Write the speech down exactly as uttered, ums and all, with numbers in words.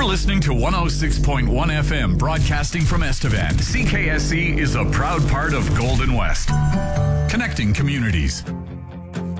You're listening to one oh six point one F M, broadcasting from Estevan. C K S C is a proud part of Golden West, connecting communities.